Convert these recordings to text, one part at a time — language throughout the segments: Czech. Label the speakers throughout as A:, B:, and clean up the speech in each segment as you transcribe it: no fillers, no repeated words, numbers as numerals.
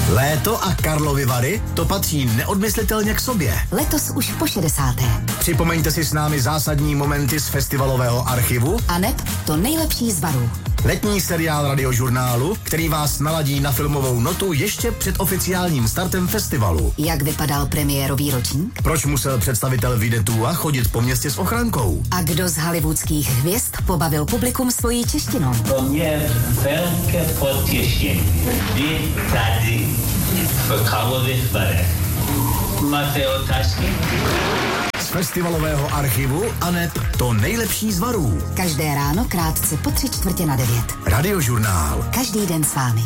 A: Léto a Karlovy Vary, to patří neodmyslitelně k sobě.
B: Letos už po 60.
A: Připomeňte si s námi zásadní momenty z festivalového archivu
B: a neb to nejlepší z Varů.
A: Letní seriál Radiožurnálu, který vás naladí na filmovou notu ještě před oficiálním startem festivalu.
B: Jak vypadal premiérový ročník?
A: Proč musel představitel Videtua chodit po městě s ochrankou?
B: A kdo z hollywoodských hvězd pobavil publikum svojí češtinou?
C: To mě velké potěšení. Vy tady v Karlových Varech. Máte otázky?
A: Z festivalového archivu a neb to nejlepší z Varů.
B: Každé ráno krátce po 8:45.
A: Radiožurnál.
B: Každý den s vámi.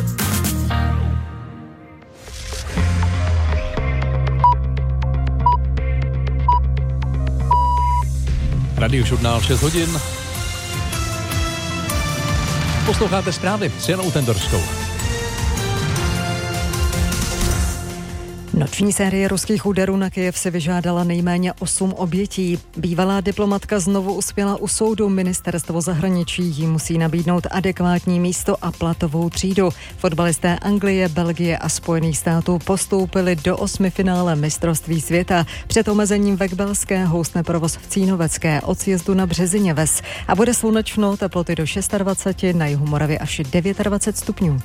D: Radiožurnál 6 hodin. Posloucháte zprávy s Janou Tendorskou.
E: Noční série ruských úderů na Kyjev si vyžádala nejméně 8 obětí. Bývalá diplomatka znovu uspěla u soudu. Ministerstvo zahraničí jí musí nabídnout adekvátní místo a platovou třídu. Fotbalisté Anglie, Belgie a Spojených států postoupili do 8. finále mistrovství světa. Před omezením Vekbelské houstne provoz v Cínovecké od sjezdu na Březiněves. A bude slunečno, teploty do 26, na jihu Moravy až 29 stupňů.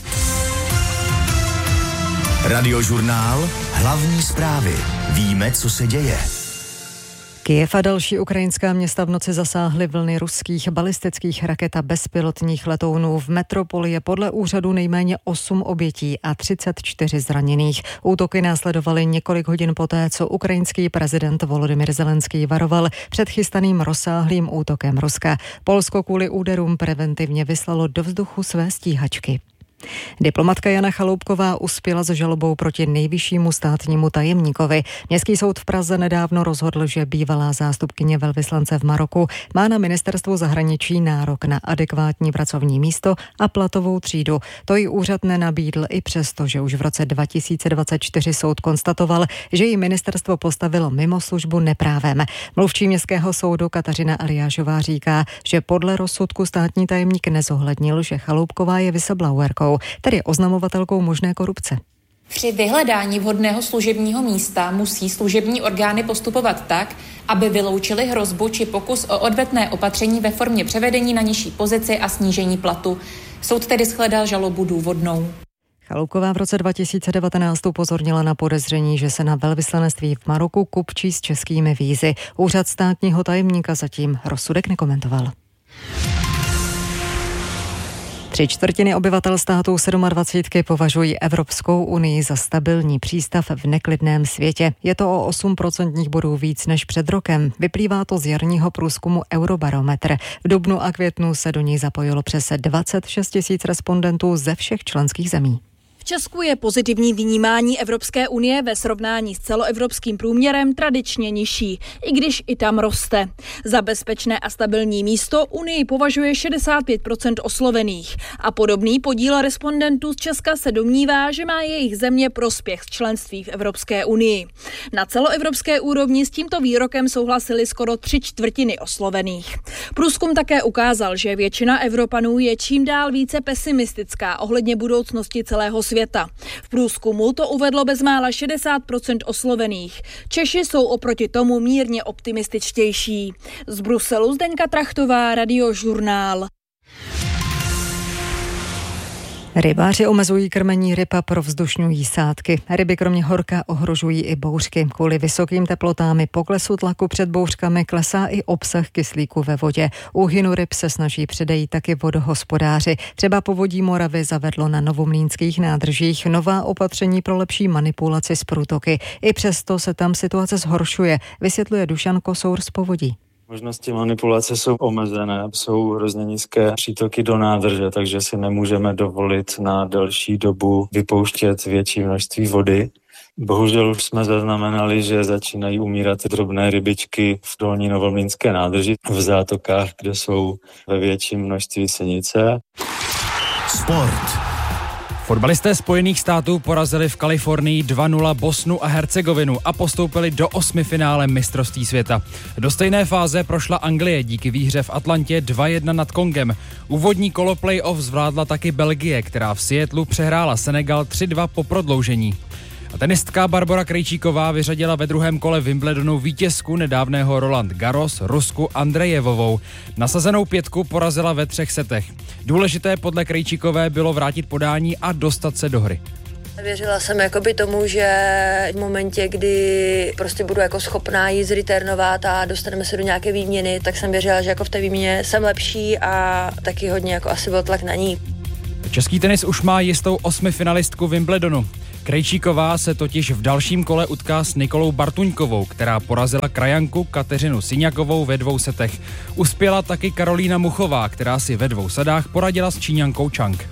A: Radiožurnál. Hlavní zprávy. Víme, co se děje.
E: Kyjev a další ukrajinská města v noci zasáhly vlny ruských balistických raket a bezpilotních letounů. V metropoli je podle úřadu nejméně 8 obětí a 34 zraněných. Útoky následovaly několik hodin poté, co ukrajinský prezident Volodymyr Zelenský varoval před chystaným rozsáhlým útokem Ruska. Polsko kvůli úderům preventivně vyslalo do vzduchu své stíhačky. Diplomatka Jana Chaloupková uspěla s žalobou proti nejvyššímu státnímu tajemníkovi. Městský soud v Praze nedávno rozhodl, že bývalá zástupkyně velvyslance v Maroku má na ministerstvu zahraničí nárok na adekvátní pracovní místo a platovou třídu. To jí úřad nenabídl i přesto, že už v roce 2024 soud konstatoval, že jí ministerstvo postavilo mimo službu neprávem. Mluvčí městského soudu Kateřina Eliášová říká, že podle rozsudku státní tajemník nezohlednil, že Chaloupková je whistleblowerkou, tedy oznamovatelkou možné korupce.
F: Při vyhledání vhodného služebního místa musí služební orgány postupovat tak, aby vyloučili hrozbu či pokus o odvetné opatření ve formě převedení na nižší pozici a snížení platu. Soud tedy shledal žalobu důvodnou.
E: Chaloupková v roce 2019 upozornila na podezření, že se na velvyslanectví v Maroku kupčí s českými vízy. Úřad státního tajemníka zatím rozsudek nekomentoval. 3/4 obyvatel států 27 považují Evropskou unii za stabilní přístav v neklidném světě. Je to o 8 procentních bodů víc než před rokem. Vyplývá to z jarního průzkumu Eurobarometr. V dubnu a květnu se do něj zapojilo přes 26 000 respondentů ze všech členských zemí.
G: V Česku je pozitivní vnímání Evropské unie ve srovnání s celoevropským průměrem tradičně nižší, i když i tam roste. Za bezpečné a stabilní místo Unii považuje 65% oslovených a podobný podíl respondentů z Česka se domnívá, že má jejich země prospěch z členství v Evropské unii. Na celoevropské úrovni s tímto výrokem souhlasili skoro 3/4 oslovených. Průzkum také ukázal, že většina Evropanů je čím dál více pesimistická ohledně budoucnosti celého světa. V průzkumu to uvedlo bezmála 60% oslovených. Češi jsou oproti tomu mírně optimističtější. Z Bruselu Zdeňka Trachtová, Radiožurnál.
E: Rybáři omezují krmení ryb a provzdušňují sádky. Ryby kromě horka ohrožují i bouřky. Kvůli vysokým teplotám i poklesu tlaku před bouřkami klesá i obsah kyslíku ve vodě. Úhynu ryb se snaží předejít taky vodohospodáři. Třeba Povodí Moravy zavedlo na novomlýnských nádržích nová opatření pro lepší manipulaci s průtoky. I přesto se tam situace zhoršuje, vysvětluje Dušan Kosour z Povodí.
H: Možnosti manipulace jsou omezené, jsou hrozně nízké přítoky do nádrže, takže si nemůžeme dovolit na delší dobu vypouštět větší množství vody. Bohužel už jsme zaznamenali, že začínají umírat drobné rybičky v dolní novomlýnské nádrži, v zátokách, kde jsou ve větším množství sinice.
A: Sport.
I: Fotbalisté Spojených států porazili v Kalifornii 2-0 Bosnu a Hercegovinu a postoupili do 8finále mistrovství světa. Do stejné fáze prošla Anglie díky výhře v Atlantě 2-1 nad Kongem. Úvodní kolo play-off zvládla taky Belgie, která v Seattlu přehrála Senegal 3-2 po prodloužení. A tenistka Barbora Krejčíková vyřadila ve druhém kole Wimbledonu vítězku nedávného Roland Garros Rusku Andrejevovou. Nasazenou 5 porazila ve 3 setech. Důležité podle Krejčíkové bylo vrátit podání a dostat se do hry.
J: Věřila jsem tomu, že v momentě, kdy prostě budu schopná jí zreturnovat a dostaneme se do nějaké výměny, tak jsem věřila, že v té výměně jsem lepší a taky hodně asi byl tlak na ní.
I: Český tenis už má jistou 8finalistku Wimbledonu. Krejčíková se totiž v dalším kole utká s Nikolou Bartuňkovou, která porazila krajanku Kateřinu Syňakovou ve 2 setech. Uspěla taky Karolína Muchová, která si ve 2 sadách poradila s Číňankou Chang.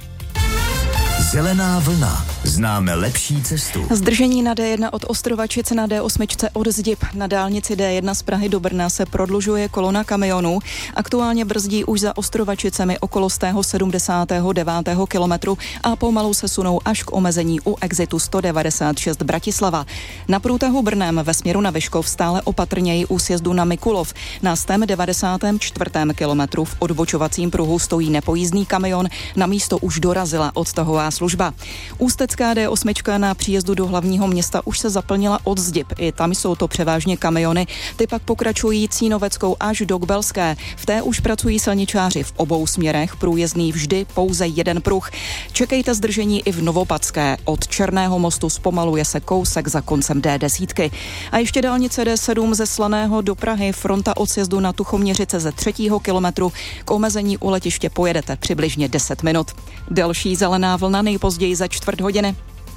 A: Zelená vlna. Známe lepší cestu.
K: Zdržení na D1 od Ostrovačic na D8 od Zdyb. Na dálnici D1 z Prahy do Brna se prodlužuje kolona kamionů. Aktuálně brzdí už za Ostrovačicemi okolo 179. kilometru a pomalu se sunou až k omezení u exitu 196 Bratislava. Na průtahu Brnem ve směru na Vyškov stále opatrněji u sjezdu na Mikulov. Na 194. kilometru v odbočovacím pruhu stojí nepojízdný kamion, na místo už dorazila odtahová služba. Ústecká D8 na příjezdu do hlavního města už se zaplnila od Zdyb. I tam jsou to převážně kamiony. Ty pak pokračují Cínoveckou až do Kbelské. V té už pracují silničáři v obou směrech, průjezdný vždy pouze jeden pruh. Čekejte zdržení i v Novopadské. Od Černého mostu zpomaluje se kousek za koncem D10. A ještě dálnice D7 ze Slaného do Prahy, fronta od sjezdu na Tuchoměřice ze 3. kilometru. K omezení u letiště pojedete přibližně 10 minut. Další zelená vlna nejpozději za 4 hodiny.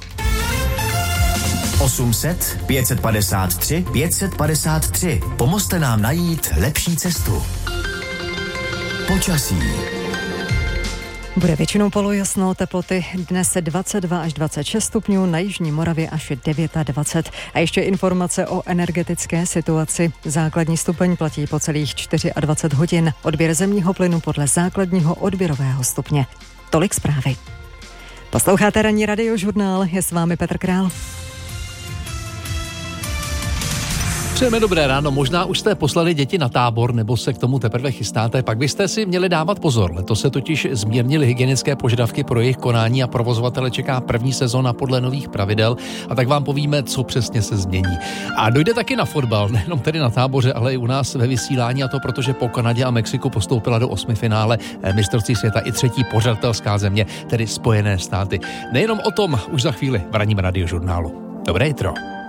A: 800 553 553. Pomozte nám najít lepší cestu. Počasí.
E: Bude většinou polojasno, teploty dnes 22 až 26 stupňů, na jižní Moravě až 29. A ještě informace o energetické situaci. Základní stupeň platí po celých 24 hodin. Odběr zemního plynu podle základního odběrového stupně. Tolik zprávy. Posloucháte ranní radiožurnál, je s vámi Petr Král.
D: Přejeme dobré ráno, možná už jste poslali děti na tábor nebo se k tomu teprve chystáte, pak byste si měli dávat pozor. Letos se totiž zmírnily hygienické požadavky pro jejich konání a provozovatele čeká první sezóna podle nových pravidel a tak vám povíme, co přesně se změní. A dojde taky na fotbal, nejenom tedy na táboře, ale i u nás ve vysílání, a to protože po Kanadě a Mexiku postoupila do 8finále mistrovství světa i 3. pořadatelská země, tedy Spojené státy. Nejenom o tom už za chvíli v ranním radiožurnálu. Dobré jitro.